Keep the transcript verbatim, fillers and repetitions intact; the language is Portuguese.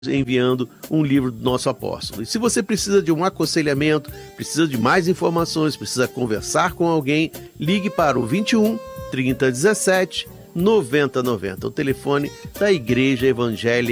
enviando um livro do nosso apóstolo. E se você precisa de um aconselhamento, precisa de mais informações, precisa conversar com alguém, ligue para o vinte e um, trinta, dezessete, noventa, noventa, o telefone da Igreja Evangélica